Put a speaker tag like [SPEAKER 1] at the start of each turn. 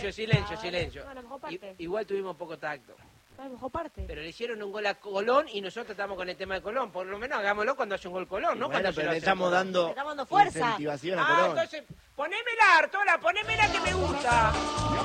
[SPEAKER 1] silencio.
[SPEAKER 2] No, mejor parte.
[SPEAKER 1] Igual tuvimos poco tacto.
[SPEAKER 2] No, mejor parte.
[SPEAKER 1] Pero le hicieron un gol a Colón y nosotros estamos con el tema de Colón. Por lo menos hagámoslo cuando haya un gol Colón, ¿no?
[SPEAKER 3] Bueno,
[SPEAKER 1] Cuando
[SPEAKER 3] pero le
[SPEAKER 1] se lo
[SPEAKER 3] estamos
[SPEAKER 1] hace
[SPEAKER 3] dando
[SPEAKER 2] fuerza.
[SPEAKER 3] incentivación a Colón.
[SPEAKER 1] entonces, ponémela, Artola, ponémela que me gusta.